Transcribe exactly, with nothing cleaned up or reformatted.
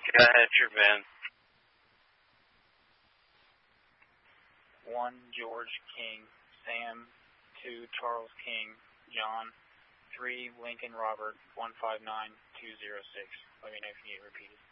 Go ahead, your van. One George King, Sam. Two Charles King, John. Three Lincoln Robert, one five nine two zero six. Let me know if you need it repeated.